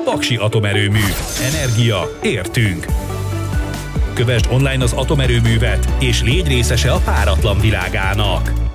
Paksi Atomerőmű. Energia. Értünk. Kövesd online az atomerőművet, és légy részese a páratlan világának.